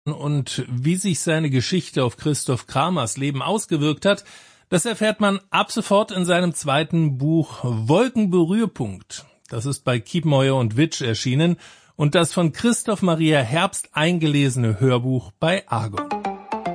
Und wie sich seine Geschichte auf Christoph Kramers Leben ausgewirkt hat, das erfährt man ab sofort in seinem zweiten Buch Wolkenberührpunkt. Das ist bei Kiepenheuer und Witsch erschienen und das von Christoph Maria Herbst eingelesene Hörbuch bei Argon.